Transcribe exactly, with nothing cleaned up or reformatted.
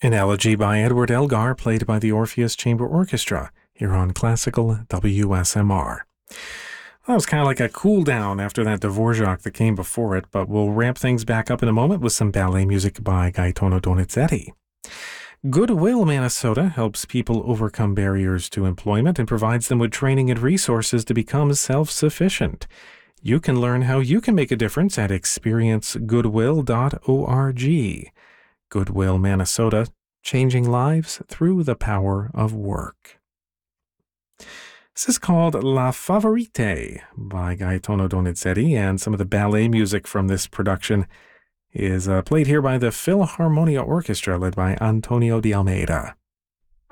An elegy by Edward Elgar, played by the Orpheus Chamber Orchestra, here on Classical W S M R. That was kind of like a cool down after that Dvorak that came before it, but we'll ramp things back up in a moment with some ballet music by Gaetano Donizetti. Goodwill Minnesota helps people overcome barriers to employment and provides them with training and resources to become self-sufficient. You can learn how you can make a difference at experience goodwill dot org. Goodwill Minnesota, changing lives through the power of work. This is called La Favorite by Gaetano Donizetti, and some of the ballet music from this production is uh, played here by the Philharmonia Orchestra, led by Antonio de Almeida.